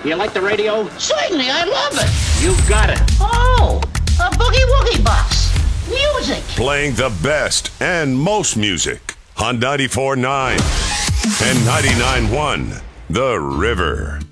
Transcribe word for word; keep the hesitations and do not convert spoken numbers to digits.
You like the radio? Certainly, I love it. You got it. Oh, a boogie woogie box. Music. Playing the best and most music on ninety-four point nine and ninety-nine point one The River.